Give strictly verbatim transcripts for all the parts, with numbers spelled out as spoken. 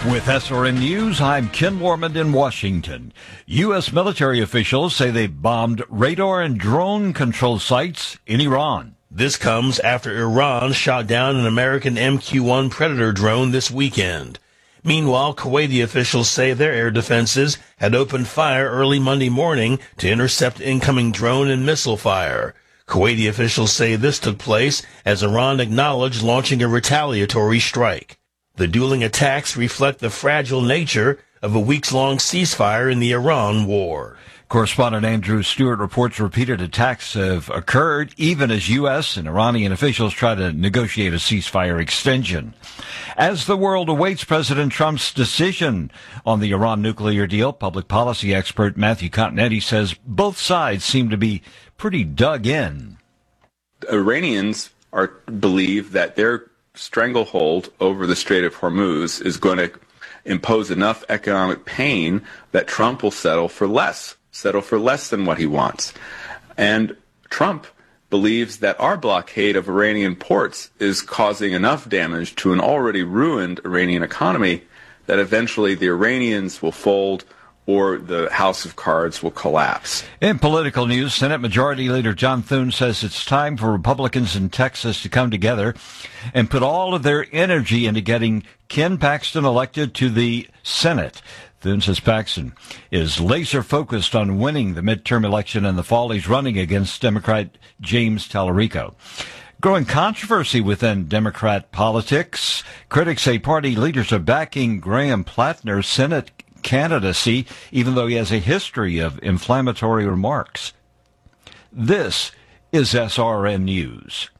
With S R N News, I'm Ken Warmond in Washington. U S military officials say they bombed radar and drone control sites in Iran. This comes after Iran shot down an American M Q one Predator drone this weekend. Meanwhile, Kuwaiti officials say their air defenses had opened fire early Monday morning to intercept incoming drone and missile fire. Kuwaiti officials say this took place as Iran acknowledged launching a retaliatory strike. The dueling attacks reflect the fragile nature of a weeks-long ceasefire in the Iran war. Correspondent Andrew Stewart reports repeated attacks have occurred even as U S and Iranian officials try to negotiate a ceasefire extension. As the world awaits President Trump's decision on the Iran nuclear deal, public policy expert Matthew Continetti says both sides seem to be pretty dug in. Iranians are believe that their stranglehold over the Strait of Hormuz is going to impose enough economic pain that Trump will settle for less, settle for less than what he wants. And Trump believes that our blockade of Iranian ports is causing enough damage to an already ruined Iranian economy that eventually the Iranians will fold or the house of cards will collapse. In political news, Senate Majority Leader John Thune says it's time for Republicans in Texas to come together and put all of their energy into getting Ken Paxton elected to the Senate. Thune says Paxton is laser-focused on winning the midterm election in the fall. He's running against Democrat James Tallarico. Growing controversy within Democrat politics. Critics say party leaders are backing Graham Plattner's Senate candidacy, even though he has a history of inflammatory remarks. This is S R N News.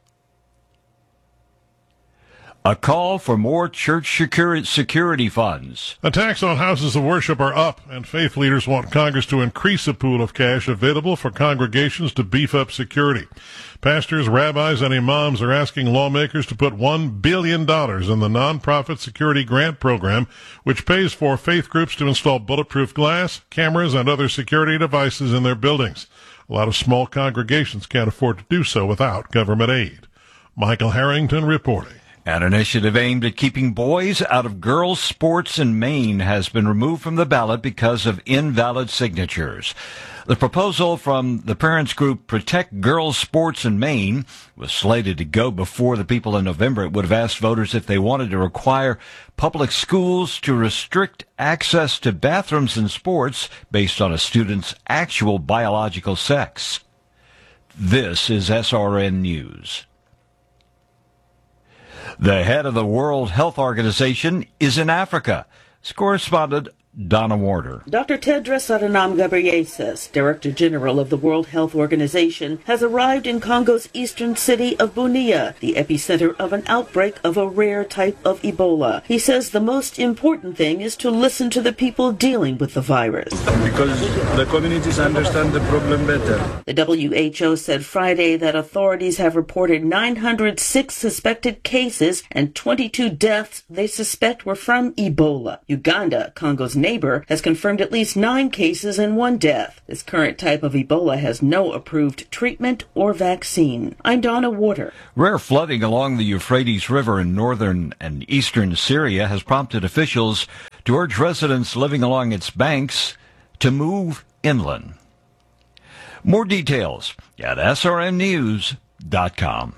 A call for more church security funds. Attacks on houses of worship are up, and faith leaders want Congress to increase the pool of cash available for congregations to beef up security. Pastors, rabbis, and imams are asking lawmakers to put one billion dollars in the nonprofit security grant program, which pays for faith groups to install bulletproof glass, cameras, and other security devices in their buildings. A lot of small congregations can't afford to do so without government aid. Michael Harrington reporting. An initiative aimed at keeping boys out of girls' sports in Maine has been removed from the ballot because of invalid signatures. The proposal from the parents group Protect Girls Sports in Maine was slated to go before the people in November. It would have asked voters if they wanted to require public schools to restrict access to bathrooms in sports based on a student's actual biological sex. This is S R N News. The head of the World Health Organization is in Africa. It's correspondent Donna Warder. Doctor Tedros Adhanom Ghebreyesus, Director General of the World Health Organization, has arrived in Congo's eastern city of Bunia, the epicenter of an outbreak of a rare type of Ebola. He says the most important thing is to listen to the people dealing with the virus. Because the communities understand the problem better. The W H O said Friday that authorities have reported nine hundred six suspected cases and twenty-two deaths they suspect were from Ebola. Uganda, Congo's neighbor, has confirmed at least nine cases and one death. This current type of Ebola has no approved treatment or vaccine. I'm Donna Warder. Rare flooding along the Euphrates River in northern and eastern Syria has prompted officials to urge residents living along its banks to move inland. More details at S R N news dot com.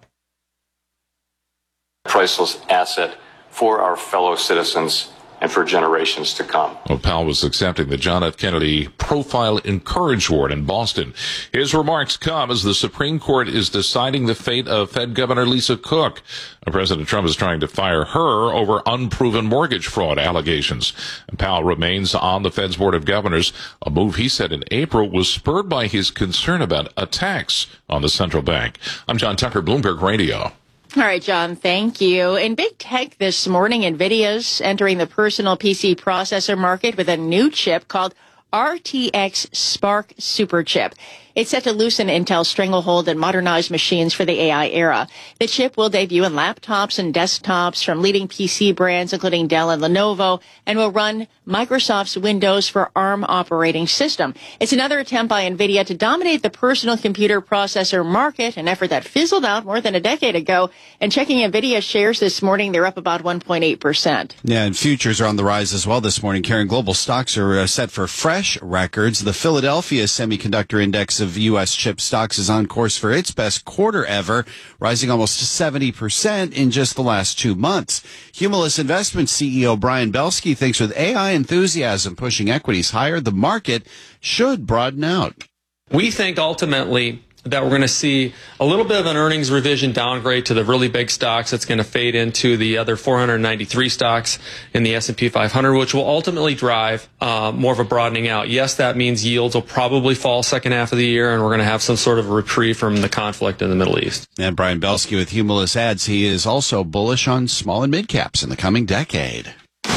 Priceless asset for our fellow citizens and for generations to come. Well, Powell was accepting the John F. Kennedy Profile in Courage Award in Boston. His remarks come as the Supreme Court is deciding the fate of Fed Governor Lisa Cook. President Trump is trying to fire her over unproven mortgage fraud allegations. And Powell remains on the Fed's Board of Governors, a move he said in April was spurred by his concern about attacks on the central bank. I'm John Tucker, Bloomberg Radio. All right, John, thank you. In big tech this morning, NVIDIA's entering the personal P C processor market with a new chip called R T X Spark Superchip. It's set to loosen Intel's stranglehold and modernize machines for the A I era. The chip will debut in laptops and desktops from leading P C brands, including Dell and Lenovo, and will run Microsoft's Windows for ARM operating system. It's another attempt by NVIDIA to dominate the personal computer processor market, an effort that fizzled out more than a decade ago. And checking NVIDIA shares this morning, they're up about one point eight percent. Yeah, and futures are on the rise as well this morning. Karen, global stocks are uh, set for fresh records. The Philadelphia Semiconductor Index of U S chip stocks is on course for its best quarter ever, rising almost seventy percent in just the last two months. Cumulus Investments C E O Brian Belsky thinks with A I enthusiasm pushing equities higher, the market should broaden out. We think ultimately that we're going to see a little bit of an earnings revision downgrade to the really big stocks. That's going to fade into the other four hundred ninety-three stocks in the S and P five hundred, which will ultimately drive uh, more of a broadening out. Yes, that means yields will probably fall second half of the year, and we're going to have some sort of a reprieve from the conflict in the Middle East. And Brian Belsky with Cumulus adds he is also bullish on small and mid caps in the coming decade.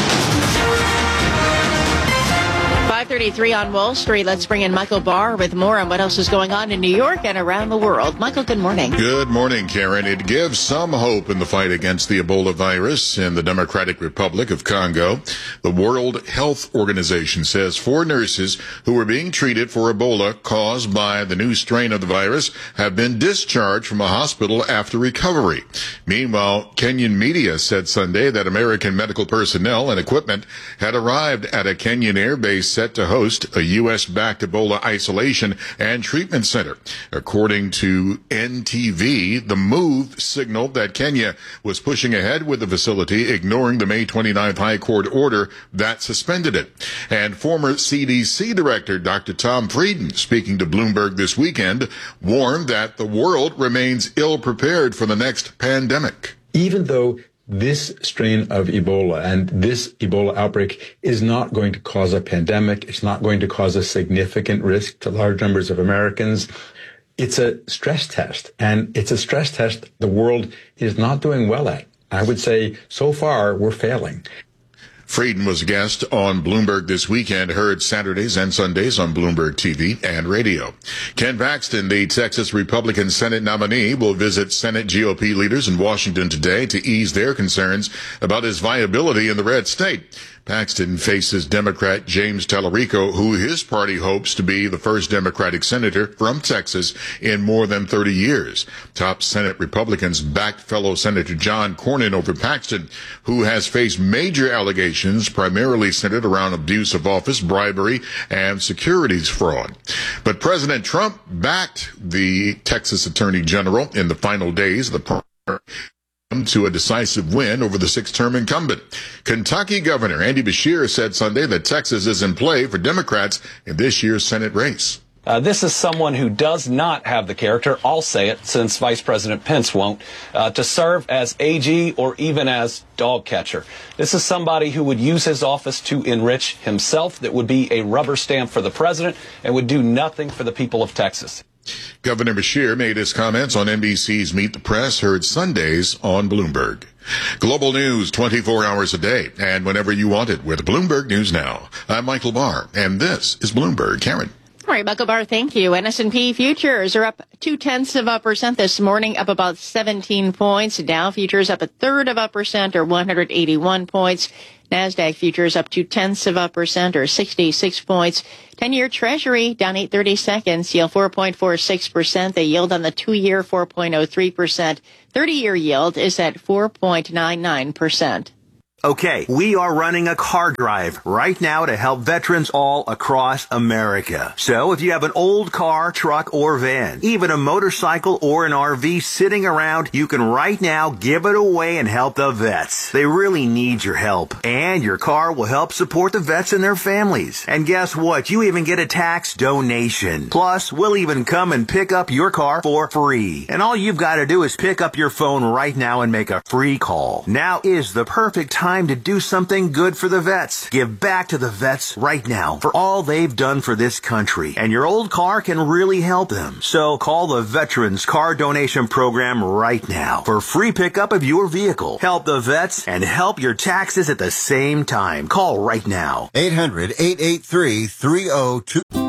five thirty-three on Wall Street. Let's bring in Michael Barr with more on what else is going on in New York and around the world. Michael, good morning. Good morning, Karen. It gives some hope in the fight against the Ebola virus in the Democratic Republic of Congo. The World Health Organization says four nurses who were being treated for Ebola caused by the new strain of the virus have been discharged from a hospital after recovery. Meanwhile, Kenyan media said Sunday that American medical personnel and equipment had arrived at a Kenyan air base set to host a U S-backed Ebola isolation and treatment center. According to N T V, the move signaled that Kenya was pushing ahead with the facility, ignoring the May twenty-ninth High Court order that suspended it. And former C D C Director Doctor Tom Frieden, speaking to Bloomberg this weekend, warned that the world remains ill-prepared for the next pandemic. Even though this strain of Ebola and this Ebola outbreak is not going to cause a pandemic, it's not going to cause a significant risk to large numbers of Americans, it's a stress test. And it's a stress test the world is not doing well at. I would say so far we're failing. Frieden was a guest on Bloomberg this weekend, heard Saturdays and Sundays on Bloomberg T V and radio. Ken Paxton, the Texas Republican Senate nominee, will visit Senate G O P leaders in Washington today to ease their concerns about his viability in the red state. Paxton faces Democrat James Tallarico, who his party hopes to be the first Democratic senator from Texas in more than thirty years. Top Senate Republicans backed fellow Senator John Cornyn over Paxton, who has faced major allegations primarily centered around abuse of office, bribery, and securities fraud. But President Trump backed the Texas Attorney General in the final days of the primary to a decisive win over the six-term incumbent. Kentucky Governor Andy Beshear said Sunday that Texas is in play for Democrats in this year's Senate race. Uh, this is someone who does not have the character, I'll say it since Vice President Pence won't, uh, to serve as A G or even as dog catcher. This is somebody who would use his office to enrich himself, that would be a rubber stamp for the president, and would do nothing for the people of Texas. Governor Beshear made his comments on N B C's Meet the Press, heard Sundays on Bloomberg. Global news twenty-four hours a day and whenever you want it with Bloomberg News Now. I'm Michael Barr, and this is Bloomberg. Karen. All right, Michael Barr, thank you. And S and P futures are up two-tenths of a percent this morning, up about seventeen points. Dow futures up a third of a percent, or one hundred eighty-one points. NASDAQ futures up two-tenths of a percent, or sixty-six points. ten-year Treasury down eight thirty-seconds, yield four point four six percent. The yield on the two-year, four point oh three percent. thirty-year yield is at four point nine nine percent. Okay, we are running a car drive right now to help veterans all across America. So if you have an old car, truck, or van, even a motorcycle or an R V sitting around, you can right now give it away and help the vets. They really need your help. And your car will help support the vets and their families. And guess what? You even get a tax donation. Plus, we'll even come and pick up your car for free. And all you've got to do is pick up your phone right now and make a free call. Now is the perfect time to do something good for the vets. Give back to the vets right now for all they've done for this country. And your old car can really help them. So call the Veterans Car Donation Program right now for free pickup of your vehicle. Help the vets and help your taxes at the same time. Call right now. eight hundred, eight eight three, three oh two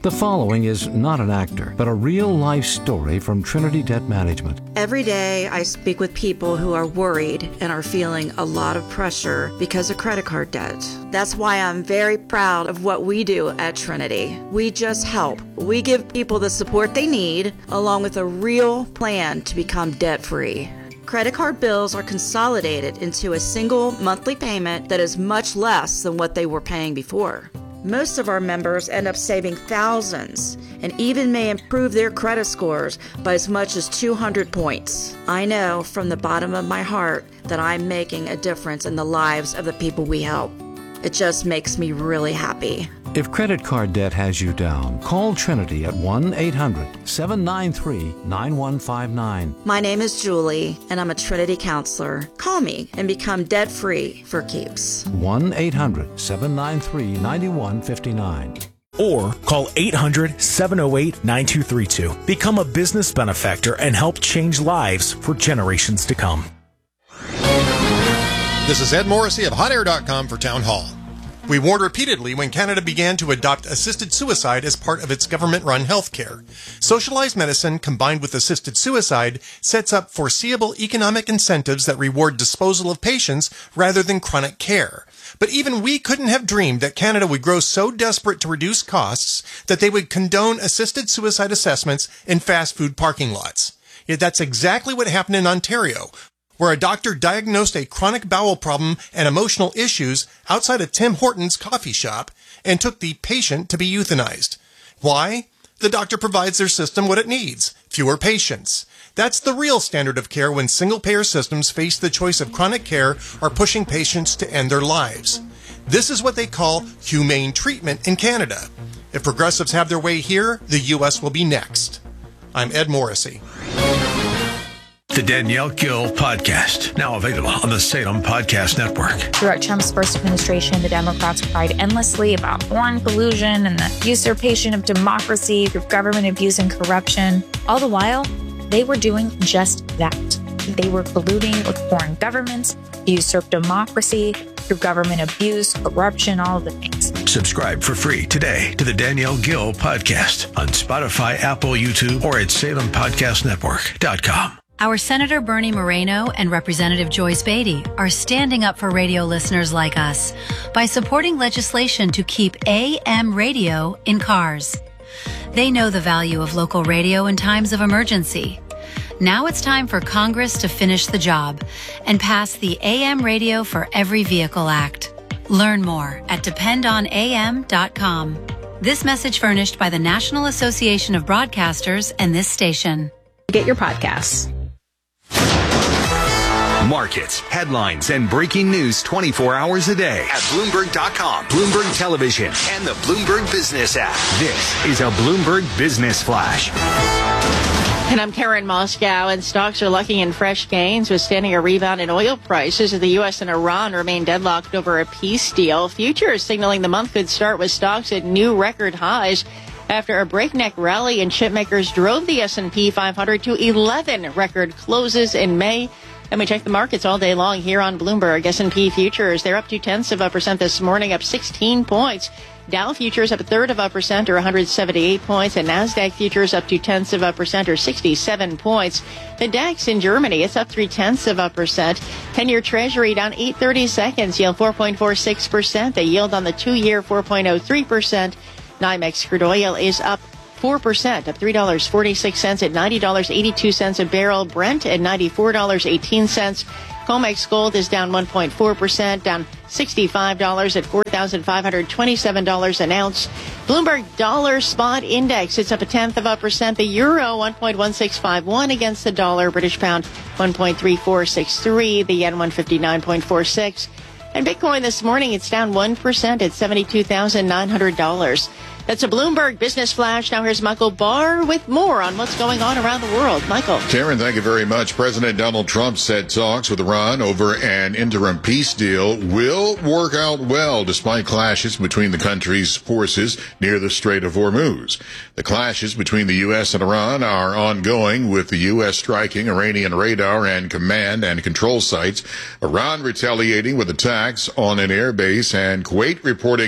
The following is not an actor, but a real-life story from Trinity Debt Management. Every day I speak with people who are worried and are feeling a lot of pressure because of credit card debt. That's why I'm very proud of what we do at Trinity. We just help. We give people the support they need, along with a real plan to become debt-free. Credit card bills are consolidated into a single monthly payment that is much less than what they were paying before. Most of our members end up saving thousands and even may improve their credit scores by as much as two hundred points. I know from the bottom of my heart that I'm making a difference in the lives of the people we help. It just makes me really happy. If credit card debt has you down, call Trinity at one eight hundred seven nine three nine one five nine. My name is Julie, and I'm a Trinity counselor. Call me and become debt-free for keeps. one eight hundred seven nine three nine one five nine. Or call eight hundred seven oh eight nine two three two. Become a business benefactor and help change lives for generations to come. This is Ed Morrissey of hot air dot com for Town Hall. We warned repeatedly when Canada began to adopt assisted suicide as part of its government-run health care. Socialized medicine combined with assisted suicide sets up foreseeable economic incentives that reward disposal of patients rather than chronic care. But even we couldn't have dreamed that Canada would grow so desperate to reduce costs that they would condone assisted suicide assessments in fast food parking lots. Yet that's exactly what happened in Ontario, where a doctor diagnosed a chronic bowel problem and emotional issues outside a Tim Hortons coffee shop and took the patient to be euthanized. Why? The doctor provides their system what it needs: fewer patients. That's the real standard of care when single-payer systems face the choice of chronic care or pushing patients to end their lives. This is what they call humane treatment in Canada. If progressives have their way here, the U S will be next. I'm Ed Morrissey. The Danielle Gill Podcast, now available on the Salem Podcast Network. Throughout Trump's first administration, the Democrats cried endlessly about foreign collusion and the usurpation of democracy through government abuse and corruption. All the while, they were doing just that. They were colluding with foreign governments, usurp democracy through government abuse, corruption, all of the things. Subscribe for free today to the Danielle Gill Podcast on Spotify, Apple, YouTube, or at salem podcast network dot com. Our Senator Bernie Moreno and Representative Joyce Beatty are standing up for radio listeners like us by supporting legislation to keep A M radio in cars. They know the value of local radio in times of emergency. Now it's time for Congress to finish the job and pass the A M Radio for Every Vehicle Act. Learn more at depend on A M dot com. This message furnished by the National Association of Broadcasters and this station. Get your podcasts. Markets, headlines, and breaking news twenty-four hours a day at Bloomberg dot com, Bloomberg Television, and the Bloomberg Business app. This is a Bloomberg Business Flash. And I'm Karen Moscow, and stocks are locking in fresh gains with standing a rebound in oil prices as the U S and Iran remain deadlocked over a peace deal. Futures signaling the month could start with stocks at new record highs after a breakneck rally in chipmakers drove the S and P five hundred to eleven record closes in May. And we check the markets all day long here on Bloomberg. S and P futures, they're up two tenths of a percent this morning, up sixteen points. Dow futures up a third of a percent, or one hundred seventy-eight points. And NASDAQ futures up two tenths of a percent, or sixty-seven points. The DAX in Germany, it's up three tenths of a percent. ten-year Treasury down eight thirty-seconds, yield four point four six percent. The yield on the two-year, four point oh three percent. NYMEX crude oil is up four percent, up three dollars and forty-six cents at ninety dollars and eighty-two cents a barrel. Brent at ninety-four dollars and eighteen cents. COMEX gold is down one point four percent, down sixty-five dollars at four thousand five hundred twenty-seven dollars an ounce. Bloomberg Dollar Spot Index, it's up a tenth of a percent. The euro, one point one six five one against the dollar. British pound, one point three four six three. The yen, one fifty-nine point four six. And Bitcoin this morning, it's down one percent at seventy-two thousand nine hundred dollars. That's a Bloomberg Business Flash. Now here's Michael Barr with more on what's going on around the world. Michael. Karen, thank you very much. President Donald Trump said talks with Iran over an interim peace deal will work out well despite clashes between the country's forces near the Strait of Hormuz. The clashes between the U S and Iran are ongoing, with the U S striking Iranian radar and command and control sites, Iran retaliating with attacks on an air base, and Kuwait reporting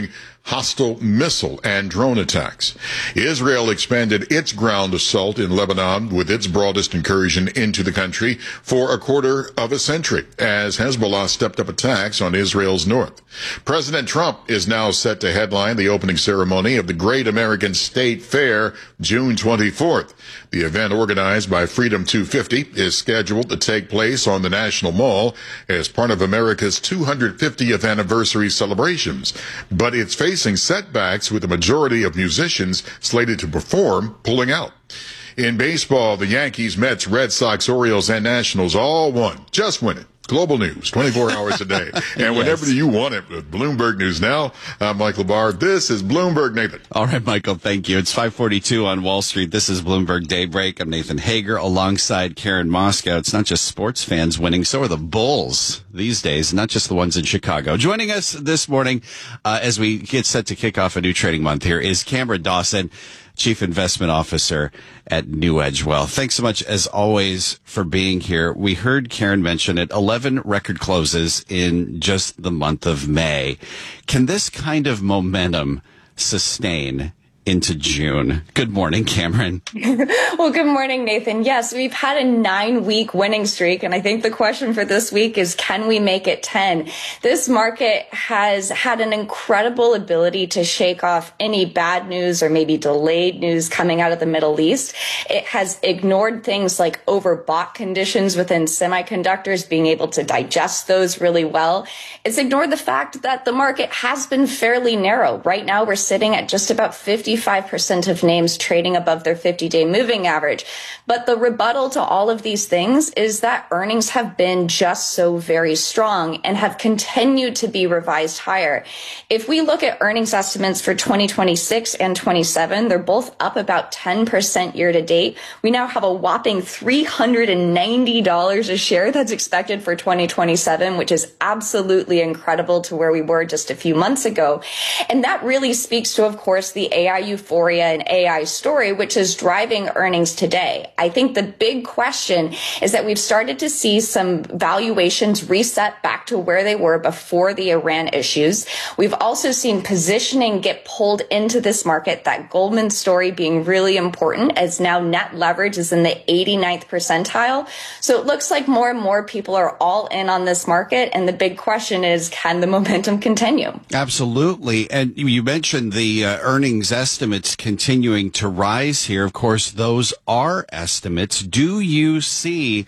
hostile missile and drone attacks. Israel expanded its ground assault in Lebanon with its broadest incursion into the country for a quarter of a century, as Hezbollah stepped up attacks on Israel's north. President Trump is now set to headline the opening ceremony of the Great American State Fair, June twenty-fourth. The event, organized by Freedom two fifty, is scheduled to take place on the National Mall as part of America's two hundred fiftieth anniversary celebrations, but it's facing setbacks with the majority of musicians slated to perform pulling out. In baseball, the Yankees, Mets, Red Sox, Orioles, and Nationals all won. Just win it. Global news, twenty-four hours a day. And whenever yes. you want it, with Bloomberg News Now, I'm Michael Barr. This is Bloomberg, Nathan. All right, Michael, thank you. It's five forty-two on Wall Street. This is Bloomberg Daybreak. I'm Nathan Hager alongside Karen Moscow. It's not just sports fans winning, so are the Bulls these days, not just the ones in Chicago. Joining us this morning uh, as we get set to kick off a new trading month here is Cameron Dawson, Chief Investment Officer at New Edge Wealth. Thanks so much, as always, for being here. We heard Karen mention it, eleven record closes in just the month of May. Can this kind of momentum sustain into June? Good morning, Cameron. Well, good morning, Nathan. Yes, we've had a nine-week winning streak, and I think the question for this week is, can we make it ten? This market has had an incredible ability to shake off any bad news or maybe delayed news coming out of the Middle East. It has ignored things like overbought conditions within semiconductors, being able to digest those really well. It's ignored the fact that the market has been fairly narrow. Right now, we're sitting at just about fifty fifty-five percent of names trading above their fifty-day moving average. But the rebuttal to all of these things is that earnings have been just so very strong and have continued to be revised higher. If we look at earnings estimates for twenty twenty-six and twenty-seven, they're both up about ten percent year to date. We now have a whopping three hundred ninety dollars a share that's expected for twenty twenty-seven, which is absolutely incredible to where we were just a few months ago. And that really speaks to, of course, the A I euphoria and A I story, which is driving earnings today. I think the big question is that we've started to see some valuations reset back to where they were before the Iran issues. We've also seen positioning get pulled into this market, that Goldman story being really important, as now net leverage is in the eighty-ninth percentile. So it looks like more and more people are all in on this market. And the big question is, can the momentum continue? Absolutely. And you mentioned the uh, earnings estimates continuing to rise here. Of course, those are estimates. Do you see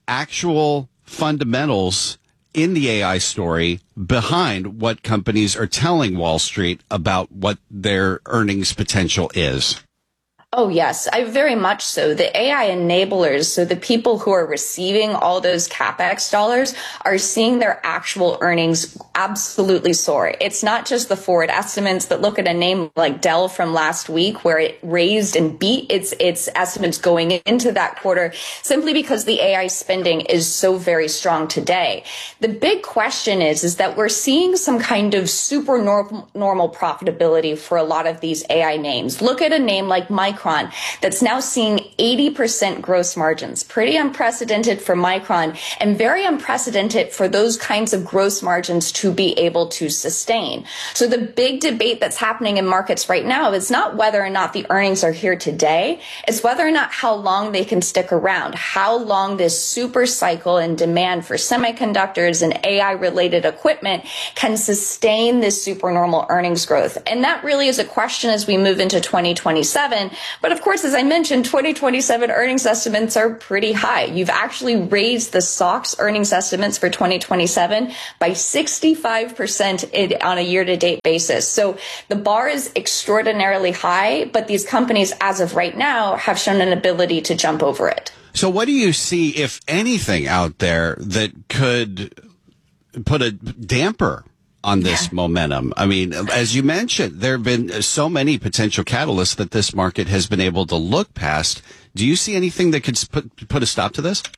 actual fundamentals in the A I story behind what companies are telling Wall Street about what their earnings potential is? Oh, yes, I very much so. The A I enablers, so the people who are receiving all those CapEx dollars, are seeing their actual earnings absolutely soar. It's not just the forward estimates, but look at a name like Dell from last week, where it raised and beat its its estimates going into that quarter, simply because the A I spending is so very strong today. The big question is, is that we're seeing some kind of super normal, normal profitability for a lot of these A I names. Look at a name like Microsoft, that's now seeing eighty percent gross margins. Pretty unprecedented for Micron, and very unprecedented for those kinds of gross margins to be able to sustain. So the big debate that's happening in markets right now is not whether or not the earnings are here today, it's whether or not how long they can stick around, how long this super cycle and demand for semiconductors and A I related equipment can sustain this supernormal earnings growth. And that really is a question as we move into twenty twenty-seven. But of course, as I mentioned, twenty twenty-seven earnings estimates are pretty high. You've actually raised the S O X earnings estimates for twenty twenty-seven by sixty-five percent on a year-to-date basis. So the bar is extraordinarily high, but these companies, as of right now, have shown an ability to jump over it. So what do you see, if anything, out there that could put a damper on this yeah. momentum? I mean, as you mentioned, there have been so many potential catalysts that this market has been able to look past. Do you see anything that could put, put a stop to this?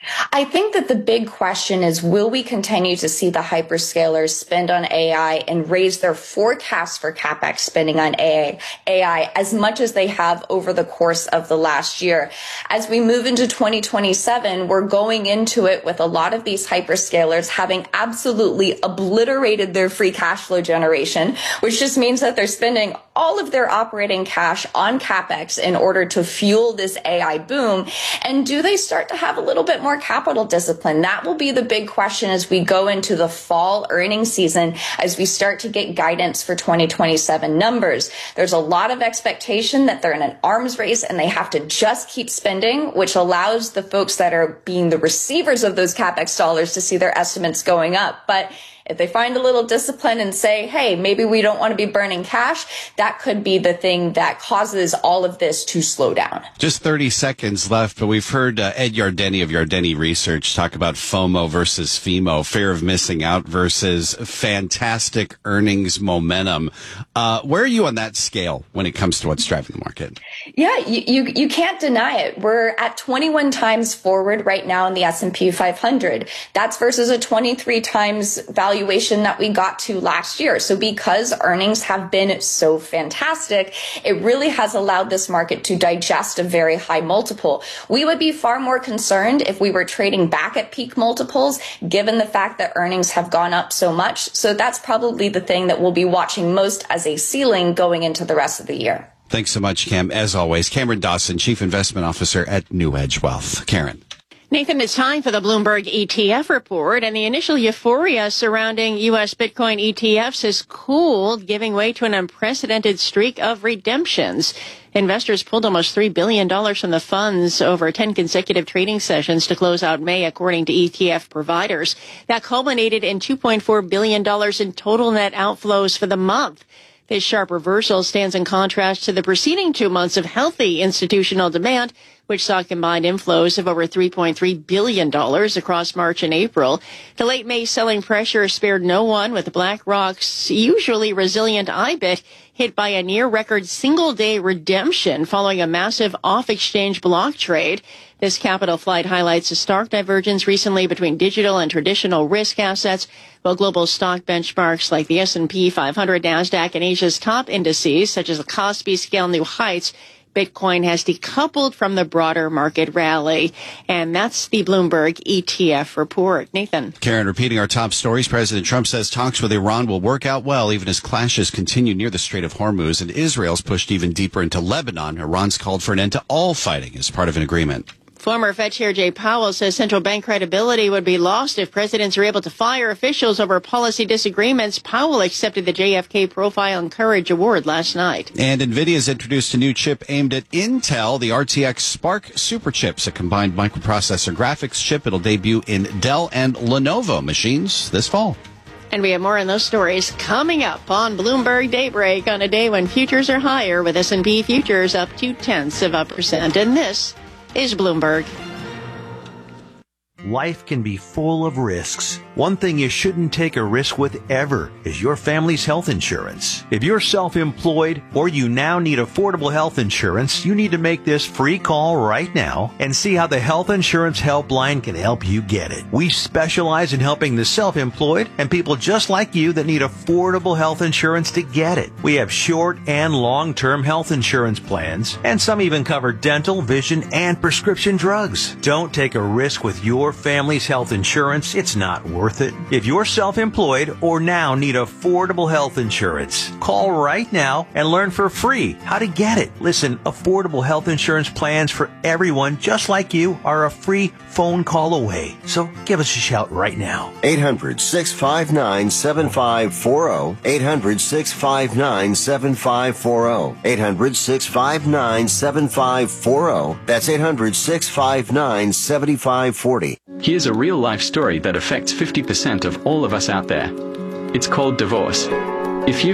I think that the big question is, will we continue to see the hyperscalers spend on A I and raise their forecasts for CapEx spending on A I as much as they have over the course of the last year? As we move into twenty twenty-seven, we're going into it with a lot of these hyperscalers having absolutely obliterated their free cash flow generation, which just means that they're spending all of their operating cash on CapEx in order to fuel this A I boom. And do they start to have a little bit more capital discipline? That will be the big question as we go into the fall earnings season, as we start to get guidance for twenty twenty-seven numbers. There's a lot of expectation that they're in an arms race and they have to just keep spending, which allows the folks that are being the receivers of those CapEx dollars to see their estimates going up. But if they find a little discipline and say, hey, maybe we don't want to be burning cash, that could be the thing that causes all of this to slow down. Just thirty seconds left, but we've heard uh, Ed Yardeni of Yardeni Research talk about FOMO versus FEMO, fear of missing out versus fantastic earnings momentum. Uh, where are you on that scale when it comes to what's driving the market? Yeah, you, you, you can't deny it. We're at twenty-one times forward right now in the S and P five hundred. That's versus a twenty-three times valuation that we got to last year. So because earnings have been so fantastic, it really has allowed this market to digest a very high multiple. We would be far more concerned if we were trading back at peak multiples, given the fact that earnings have gone up so much. So that's probably the thing that we'll be watching most as a ceiling going into the rest of the year. Thanks so much, Cam. As always, Cameron Dawson, Chief Investment Officer at New Edge Wealth. Karen. Nathan, it's time for the Bloomberg E T F report, and the initial euphoria surrounding U S Bitcoin E T Fs has cooled, giving way to an unprecedented streak of redemptions. Investors pulled almost three billion dollars from the funds over ten consecutive trading sessions to close out May, according to E T F providers. That culminated in two point four billion dollars in total net outflows for the month. This sharp reversal stands in contrast to the preceding two months of healthy institutional demand, which saw combined inflows of over three point three billion dollars across March and April. The late May selling pressure spared no one, with BlackRock's usually resilient I B I T hit by a near-record single-day redemption following a massive off-exchange block trade. This capital flight highlights a stark divergence recently between digital and traditional risk assets, while global stock benchmarks like the S and P five hundred, NASDAQ, and Asia's top indices, such as the Kospi scale new heights, Bitcoin has decoupled from the broader market rally. And that's the Bloomberg E T F report. Nathan. Karen, repeating our top stories, President Trump says talks with Iran will work out well even as clashes continue near the Strait of Hormuz, and Israel's pushed even deeper into Lebanon. Iran's called for an end to all fighting as part of an agreement. Former Fed Chair Jay Powell says central bank credibility would be lost if presidents are able to fire officials over policy disagreements. Powell accepted the J F K Profile and Courage Award last night. And NVIDIA has introduced a new chip aimed at Intel, the R T X Spark Superchips, a combined microprocessor graphics chip. It'll debut in Dell and Lenovo machines this fall. And we have more on those stories coming up on Bloomberg Daybreak on a day when futures are higher, with S and P futures up two-tenths of a percent. And this is Bloomberg. Life can be full of risks. One thing you shouldn't take a risk with ever is your family's health insurance. If you're self-employed or you now need affordable health insurance, you need to make this free call right now and see how the Health Insurance Helpline can help you get it. We specialize in helping the self-employed and people just like you that need affordable health insurance to get it. We have short and long-term health insurance plans, and some even cover dental, vision, and prescription drugs. Don't take a risk with your family's health insurance. It's not worth it. If you're self-employed or now need affordable health insurance, call right now and learn for free how to get it. Listen, affordable health insurance plans for everyone just like you are a free phone call away. So give us a shout right now. eight hundred, six five nine, seven five four zero. eight hundred, six five nine, seven five four zero. eight hundred, six five nine, seven five four zero. That's eight hundred, six five nine, seven five four zero. Here's a real-life story that affects fifty percent of all of us out there. It's called divorce. If you